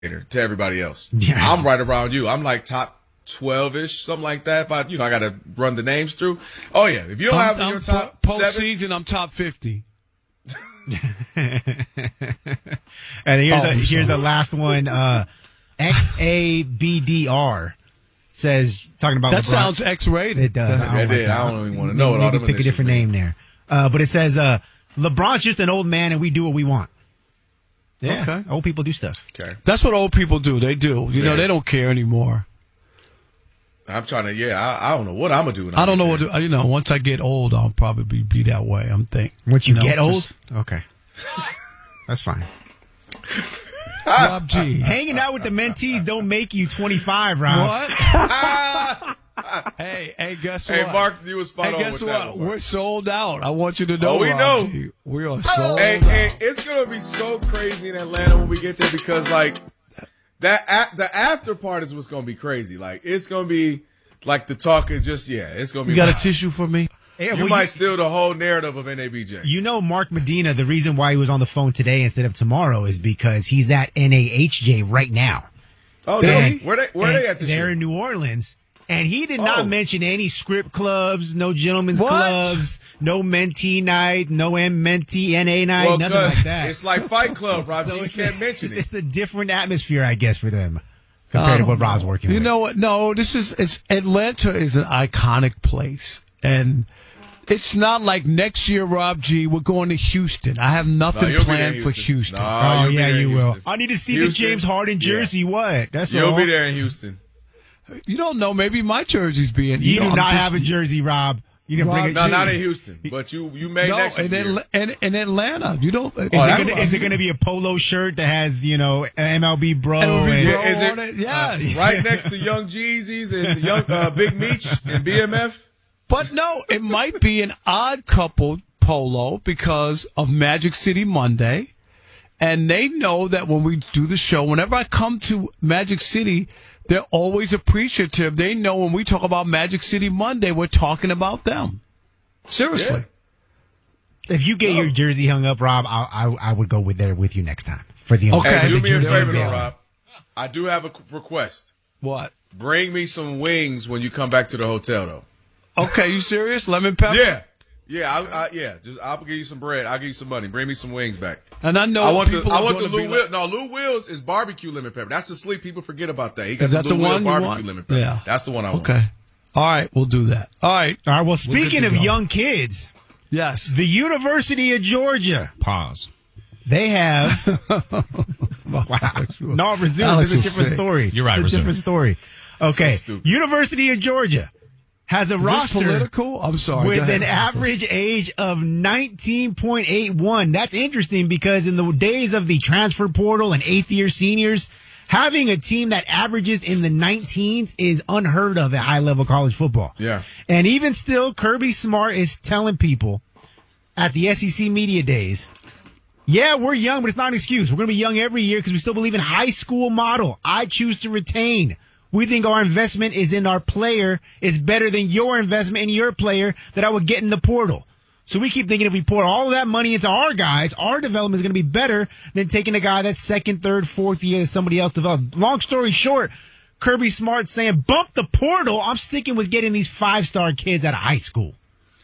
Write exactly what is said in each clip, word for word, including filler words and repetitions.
to everybody else. Yeah. I'm right around you. I'm like top twelve-ish, something like that. If I, you know, I got to run the names through. Oh, yeah. If you don't I'm, have I'm your top post seven. season, I'm top fifty. And here's Oh, a, I'm here's the sorry. last one. Uh, X A B D R says, talking about That LeBron. sounds X-rated. It does. Yeah, I it don't, did. like I that. don't even wanna know what Maybe all them pick a initials different mean. name there. Uh, but it says, uh, LeBron's just an old man and we do what we want. Yeah. Okay. Old people do stuff. Okay. That's what old people do. They do. You know, Yeah. they don't care anymore. I'm trying to, yeah, I, I don't know what I'm going to do. when I don't know get what, there. to, you know, once I get old, I'll probably be that way. I'm thinking. Once you, know, get old? just- Okay. That's fine. Rob G. Hanging out with the mentees don't make you twenty-five, Rob. What? hey, hey, guess Hey, what? Mark, you was spot Hey, on guess with that what? one. We're sold out. I want you to know. Oh, we Rob know. G. We are sold Hey, out. hey, it's gonna be so crazy in Atlanta when we get there because like that a- the after part is what's gonna be crazy. Like it's gonna be like the talk is just yeah, it's gonna be. You got a wild. tissue for me? Yeah, You well, might steal the whole narrative of N A B J. You know, Mark Medina, the reason why he was on the phone today instead of tomorrow is because he's at N A H J right now. oh, And- no. where they where and they at this They're year? in New Orleans. And he did Oh. not mention any script clubs, no gentlemen's What? clubs, no mentee night, no M mentee N A night, Well, nothing 'cause like that. it's like Fight Club, Rob. So you it's can't a, mention it. It's a different atmosphere, I guess, for them compared I to don't what Rob's know. working You with. know what? No, this is it's Atlanta is an iconic place, and it's not like next year, Rob G. We're going to Houston. I have nothing you'll be there planned in for Houston. Houston. No. Oh, you'll be yeah, there in you will. Houston. I need to see Houston? the James Harden Yeah. jersey. What? That's You'll all. be there in Houston. You don't know. Maybe my jersey's being. You know, do I'm not just- have a jersey, Rob. You didn't bring Rob, it. No, Gee. not in Houston, but you you may No, next in, year. Atla- in, in Atlanta, you don't. Is, Oh, that's it gonna, what is I it going to be a polo shirt that has, you know, M L B bro? M L B and- bro Is it- on it? Yes. Right next to Young Jeezys and Young uh, Big Meech and B M F. But no, it might be an odd couple polo because of Magic City Monday. And they know that when we do the show, whenever I come to Magic City, they're always appreciative. They know when we talk about Magic City Monday, we're talking about them. Seriously. If you get your jersey hung up, Rob, I, I I would go with there with you next time for the Okay. Hey, for do the me a jersey favor, though, unveiling. Rob. I do have a request. What? Bring me some wings when you come back to the hotel, though. Okay, you serious? Lemon pepper? Yeah, yeah, I, I, yeah. Just I'll give you some bread. I'll give you some money. Bring me some wings back. And I know I want the people I are want the gonna Lou be Will. like- No, Lou Will's is barbecue lemon pepper. That's the sleep. People forget about that. He got Is that the the Lou Will one you barbecue want? lemon pepper. Yeah. That's the one I want. Okay. All right, we'll do that. All right. All right. Well, good speaking to of go. young kids, Yes. the University of Georgia, Pause. they have. Wow. No, resume. Alex This is a will different say. story. You're right, It's a resume. different story. Okay. So stupid. University of Georgia has a Is this roster political? I'm sorry. Go with ahead. an average age of nineteen point eight one. That's interesting because in the days of the transfer portal and eighth year seniors, having a team that averages in the nineteens is unheard of at high level college football. Yeah. And even still, Kirby Smart is telling people at the S E C Media Days, yeah, we're young, but it's not an excuse. We're going to be young every year because we still believe in high school model. I choose to retain. We think our investment is in our player. It's better than your investment in your player that I would get in the portal. So we keep thinking if we pour all of that money into our guys, our development is going to be better than taking a guy that's second, third, fourth year that somebody else developed. Long story short, Kirby Smart saying, bump the portal. I'm sticking with getting these five-star kids out of high school.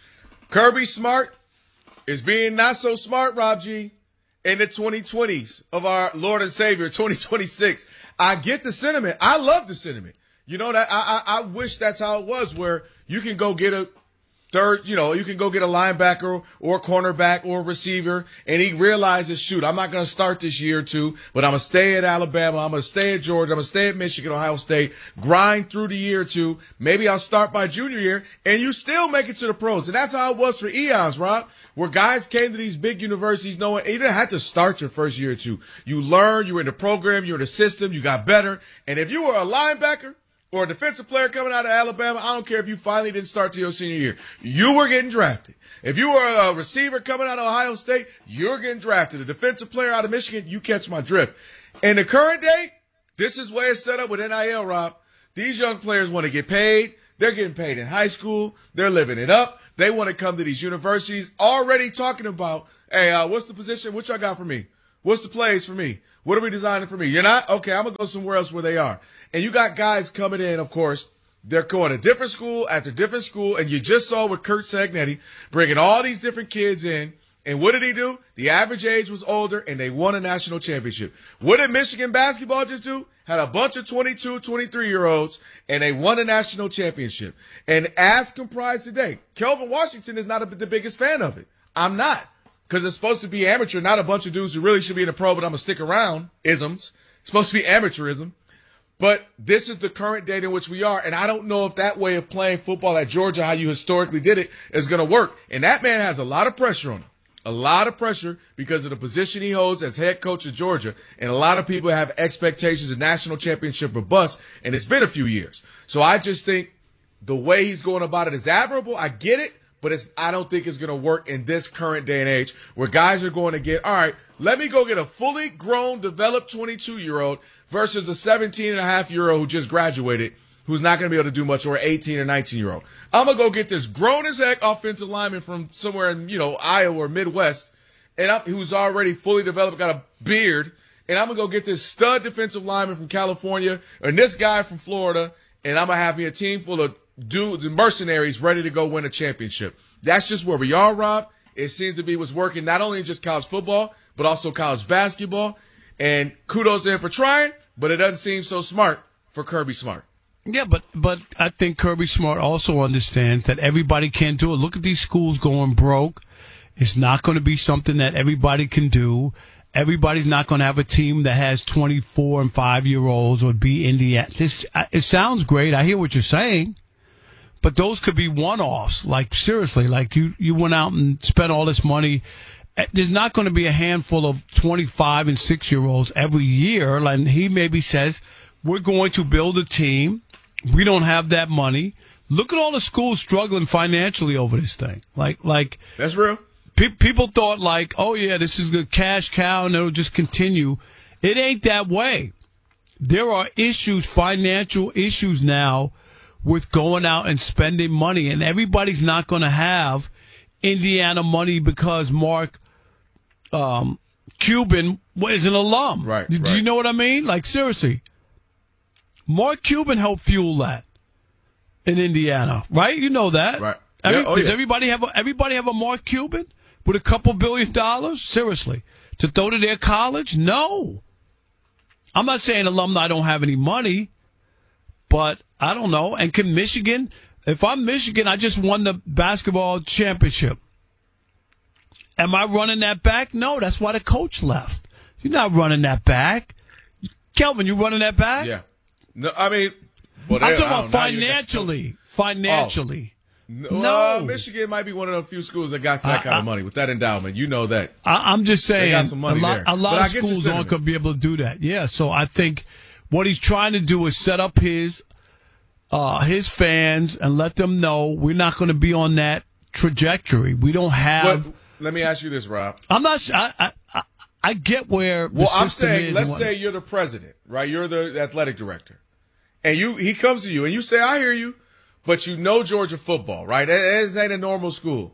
Kirby Smart is being not so smart, Rob G, in the twenty twenties of our Lord and Savior, twenty twenty-six. I get the sentiment. I love the sentiment. You know that I, I I wish that's how it was, where you can go get a third, you know, you can go get a linebacker or a cornerback or a receiver, and he realizes, shoot, I'm not going to start this year or two, but I'm going to stay at Alabama, I'm going to stay at Georgia, I'm going to stay at Michigan, Ohio State, grind through the year or two. Maybe I'll start by junior year, and you still make it to the pros. And that's how it was for eons, Rob, where guys came to these big universities knowing you didn't have to start your first year or two. You learned, you were in the program, you were in the system, you got better. And if you were a linebacker or a defensive player coming out of Alabama, I don't care if you finally didn't start till your senior year. You were getting drafted. If you were a receiver coming out of Ohio State, you're getting drafted. A defensive player out of Michigan, you catch my drift. In the current day, this is where it's set up with N I L, Rob. These young players want to get paid. They're getting paid in high school. They're living it up. They want to come to these universities already talking about, hey, uh, what's the position? What y'all got for me? What's the plays for me? What are we designing for me? You're not? Okay, I'm going to go somewhere else where they are. And you got guys coming in, of course. They're going to different school after different school. And you just saw with Kurt Sagnetti bringing all these different kids in. And what did he do? The average age was older, and they won a national championship. What did Michigan basketball just do? Had a bunch of twenty-two, twenty-three-year-olds, and they won a national championship. And as comprised today, Kelvin Washington is not a, the biggest fan of it. I'm not. Because it's supposed to be amateur, not a bunch of dudes who really should be in the pro, but I'm going to stick around isms. It's supposed to be amateurism. But this is the current date in which we are, and I don't know if that way of playing football at Georgia, how you historically did it, is going to work. And that man has a lot of pressure on him. A lot of pressure because of the position he holds as head coach of Georgia. And a lot of people have expectations of national championship or bust, and it's been a few years. So I just think the way he's going about it is admirable. I get it, but it's I don't think it's going to work in this current day and age where guys are going to get, all right, let me go get a fully grown, developed twenty-two-year-old versus a seventeen and a half year old who just graduated, who's not going to be able to do much, or an eighteen or nineteen year old. I'm going to go get this grown as heck offensive lineman from somewhere in, you know, Iowa or Midwest, and I'm, who's already fully developed, got a beard, and I'm going to go get this stud defensive lineman from California and this guy from Florida, and I'm going to have me a team full of dudes and mercenaries ready to go win a championship. That's just where we are, Rob. It seems to be what's working not only in just college football, but also college basketball. And kudos to him for trying, but it doesn't seem so smart for Kirby Smart. Yeah, but but I think Kirby Smart also understands that everybody can't do it. Look at these schools going broke. It's not going to be something that everybody can do. Everybody's not going to have a team that has twenty-four and five-year-olds or be Indiana. This, it sounds great. I hear what you're saying. But those could be one-offs. Like, seriously, like you, you went out and spent all this money. There's not going to be a handful of twenty-five and six-year-olds every year. And he maybe says, we're going to build a team. We don't have that money. Look at all the schools struggling financially over this thing. Like, like that's real. Pe- people thought like, oh yeah, this is a cash cow and it'll just continue. It ain't that way. There are issues, financial issues now with going out and spending money, and everybody's not going to have Indiana money because Mark um, Cuban is an alum. Right. Do right. you know what I mean? Like, seriously. Mark Cuban helped fuel that in Indiana, right? You know that, right? Every, yeah, oh, does yeah. everybody have a, everybody have a Mark Cuban with a couple billion dollars? Seriously, to throw to their college? No. I'm not saying alumni don't have any money, but I don't know. And can Michigan? If I'm Michigan, I just won the basketball championship. Am I running that back? No, that's why the coach left. You're not running that back, Kelvin. You running that back? Yeah. No, I mean, well, I'm they- talking I about don't know how you- financially. Financially. No, No. uh, Michigan might be one of the few schools that got that I- kind I- of money with that endowment. You know that. I, I'm just saying, got some money a lot, there. a lot But I of get your schools aren't sentiment. going to be able to do that. Yeah, so I think what he's trying to do is set up his uh, his fans and let them know we're not going to be on that trajectory. We don't have. But let me ask you this, Rob. I'm not. I I, I, I get where. The Well, I'm system saying, is let's and what- say you're the president, right? You're the athletic director, and you he comes to you and you say, "I hear you," but you know Georgia football, right? This ain't a normal school.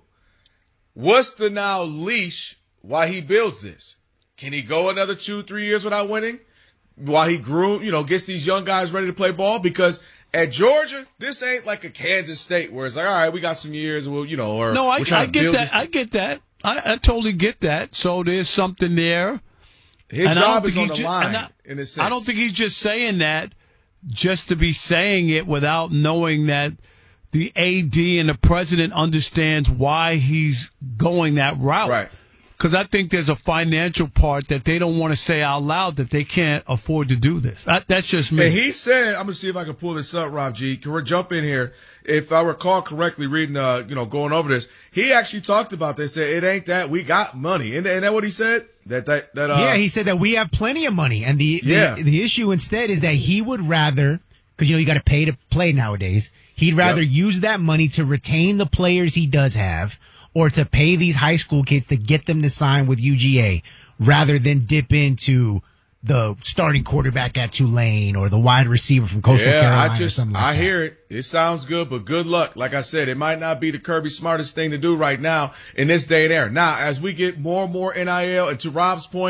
What's the now leash while he builds this? Can he go another two, three years without winning? While he groom, you know, gets these young guys ready to play ball? Because at Georgia, this ain't like a Kansas State where it's like, all right, we got some years, we'll, you know, or No, I, we're trying I to get build that. this- I get that. I, I totally get that. So there's something there. His And I don't job is think on he the ju- line, and I, in a sense. I don't think he's just saying that just to be saying it without knowing that the A D and the president understands why he's going that route. Right. Because I think there's a financial part that they don't want to say out loud that they can't afford to do this. That, that's just me. And he said, I'm gonna see if I can pull this up, Rob G. Can we jump in here? If I recall correctly, reading, uh, you know, going over this, he actually talked about this. Said it ain't that we got money, and that what he said. That that that. Uh, yeah, he said that we have plenty of money, and the Yeah. the, the issue instead is that he would rather, because you know you got to pay to play nowadays. He'd rather Yep. use that money to retain the players he does have, or to pay these high school kids to get them to sign with U G A, rather than dip into the starting quarterback at Tulane or the wide receiver from Coastal Yeah, Carolina. I or just something like I that. hear it. It sounds good, but good luck. Like I said, it might not be the Kirby smartest thing to do right now in this day and era. Now, as we get more and more N I L, and to Rob's point,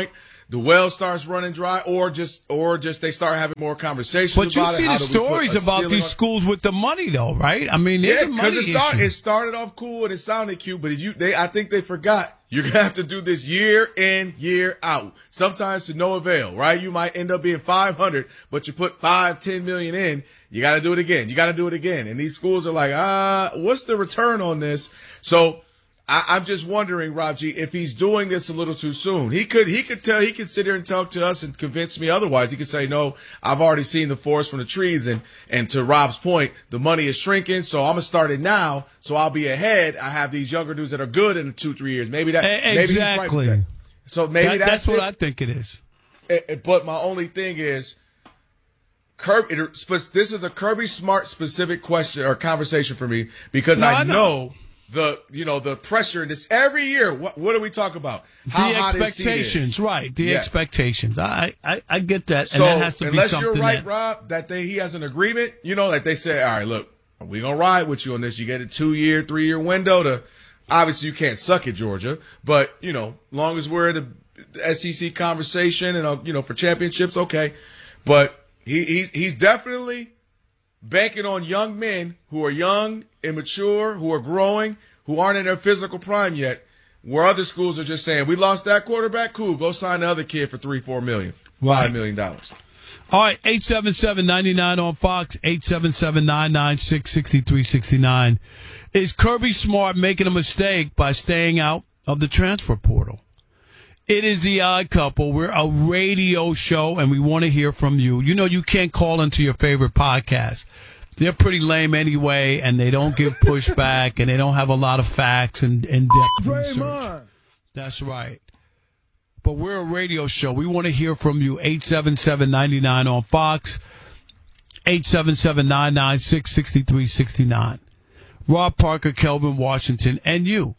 the well starts running dry, or just or just they start having more conversations But you about see it. How the do we put stories a about ceiling these on- schools with the money, though, right? I mean, there's Yeah, a money because it, start, issue. it started off cool and it sounded cute, but if you, they, I think they forgot. You're going to have to do this year in, year out. Sometimes to no avail, right? You might end up being five hundred, but you put five, ten million in. You got to do it again. You got to do it again. And these schools are like, ah, what's the return on this? So I, I'm just wondering, Rob G, if he's doing this a little too soon. He could, he could tell, he could sit here and talk to us and convince me otherwise. He could say, no, I've already seen the forest from the trees. And, and to Rob's point, the money is shrinking. So I'm going to start it now. So I'll be ahead. I have these younger dudes that are good in two, three years. Maybe that, E- maybe he's right exactly. with that. So maybe That- that's, that's what it. I think it is. Eh, eh, But my only thing is, Kirby, it, spe- this is a Kirby Smart specific question or conversation for me because No, I, I know. know. the you know the pressure in this every year. What what do we talk about? How the hot his seat expectations, is. right? The Yeah. expectations. I, I I get that, So and that has to be unless something you're right, that, Rob, that they he has an agreement, you know, that they say, all right, look, we're gonna ride with you on this. You get a two year, three year window to. Obviously, you can't suck at Georgia, but you know, long as we're in the S E C conversation and uh, you know for championships, okay. But he, he he's definitely banking on young men who are young, immature, who are growing, who aren't in their physical prime yet. Where other schools are just saying, we lost that quarterback, cool, go sign the other kid for three, four million, five million dollars. All right, eight seven seven, nine nine on Fox, eight seven seven, nine nine six, six three six nine. Is Kirby Smart making a mistake by staying out of the transfer portal? It is The Odd Couple. We're a radio show, and we want to hear from you. You know you can't call into your favorite podcast. They're pretty lame anyway, and they don't give pushback, and they don't have a lot of facts and in-depth research. That's right. But we're a radio show. We want to hear from you. eight seven seven, nine nine on Fox, eight seven seven, nine nine six, six three six nine. Rob Parker, Kelvin Washington, and you.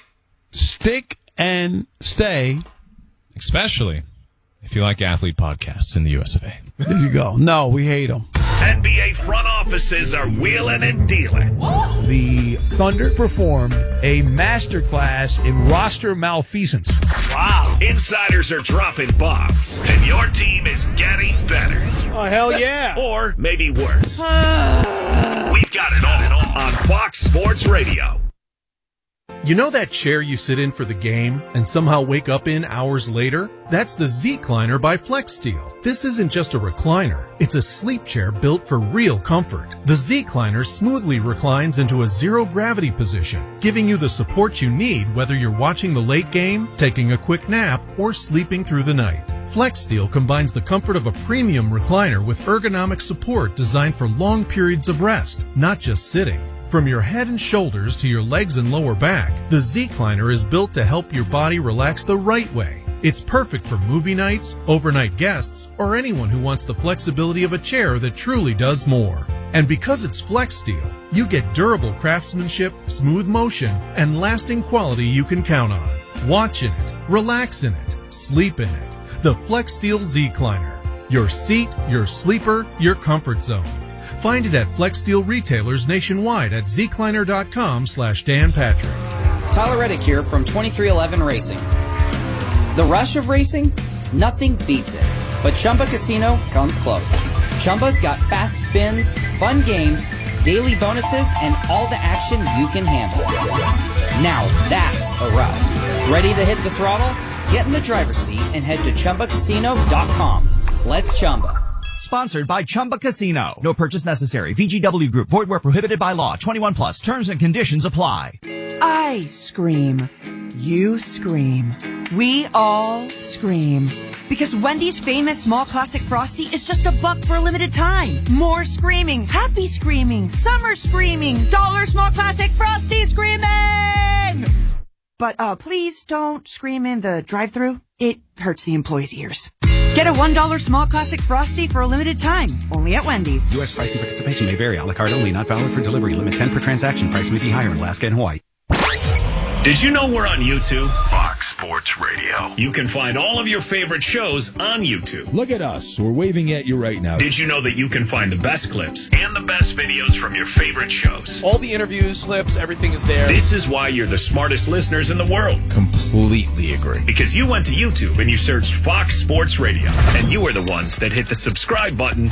Stick and stay. Especially if you like athlete podcasts in the U S of A. There you go. No, we hate them. N B A front offices are wheeling and dealing. The Thunder performed a masterclass in roster malfeasance. Wow. Insiders are dropping bombs, and your team is getting better. Oh, hell yeah. Or maybe worse. We've got it all on Fox Sports Radio. You know that chair you sit in for the game and somehow wake up in hours later? That's the Z-Cliner by FlexSteel. This isn't just a recliner. It's a sleep chair built for real comfort. The Z-Cliner smoothly reclines into a zero-gravity position, giving you the support you need whether you're watching the late game, taking a quick nap, or sleeping through the night. FlexSteel combines the comfort of a premium recliner with ergonomic support designed for long periods of rest, not just sitting. From your head and shoulders to your legs and lower back, the Z-Cliner is built to help your body relax the right way. It's perfect for movie nights, overnight guests, or anyone who wants the flexibility of a chair that truly does more. And because it's FlexSteel, you get durable craftsmanship, smooth motion, and lasting quality you can count on. Watch in it, relax in it, sleep in it. The FlexSteel Z-Cliner. Your seat, your sleeper, your comfort zone. Find it at FlexSteel retailers nationwide at zcliner.com slash Dan Patrick. Tyler Reddick here from twenty-three eleven Racing. The rush of racing? Nothing beats it. But Chumba Casino comes close. Chumba's got fast spins, fun games, daily bonuses, and all the action you can handle. Now that's a ride. Ready to hit the throttle? Get in the driver's seat and head to chumba casino dot com. Let's Chumba. Sponsored by Chumba Casino. No purchase necessary. V G W Group. Void where prohibited by law. twenty-one plus. Terms and conditions apply. I scream. You scream. We all scream. Because Wendy's famous small classic Frosty is just a buck for a limited time. More screaming. Happy screaming. Summer screaming. Dollar small classic Frosty screaming! But uh, please don't scream in the drive-thru. It hurts the employees' ears. Get a one dollar small classic Frosty for a limited time. Only at Wendy's. U S price and participation may vary. A la carte only. Not valid for delivery. Limit ten per transaction. Price may be higher in Alaska and Hawaii. Did you know we're on YouTube? Fox Fox Sports Radio. You can find all of your favorite shows on YouTube. Look at us. We're waving at you right now. Did you know that you can find the best clips and the best videos from your favorite shows? All the interviews, clips, everything is there. This is why you're the smartest listeners in the world. Completely agree. Because you went to YouTube and you searched Fox Sports Radio, and you were the ones that hit the subscribe button